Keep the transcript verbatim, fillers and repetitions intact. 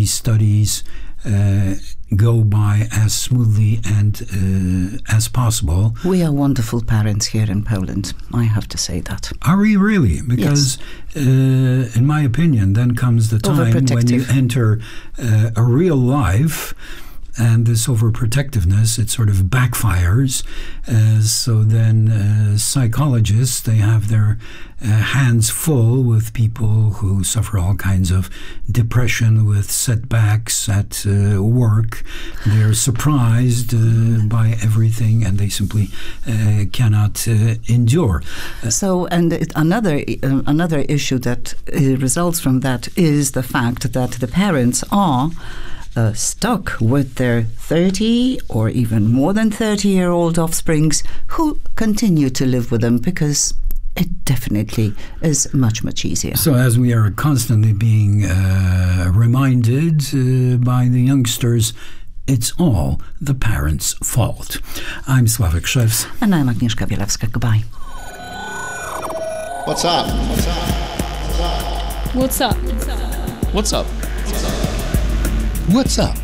these studies uh, go by as smoothly and uh, as possible. We are wonderful parents here in Poland, I have to say that. Are we really? Because, yes. uh, in my opinion, then comes the time when you enter uh, a real life, and this overprotectiveness, it sort of backfires. Uh, so then uh, psychologists, they have their uh, hands full with people who suffer all kinds of depression, with setbacks at uh, work. They're surprised uh, by everything, and they simply uh, cannot uh, endure. Uh, so, and it, another, uh, another issue that uh, results from that is the fact that the parents are Uh, stuck with their thirty or even more than thirty year old offsprings who continue to live with them because it definitely is much, much easier. So as we are constantly being uh, reminded uh, by the youngsters, it's all the parents' fault. I'm Sławek Szewc. And I'm Agnieszka Bielawska. Goodbye. What's up? What's up? What's up? What's up? What's up? What's up?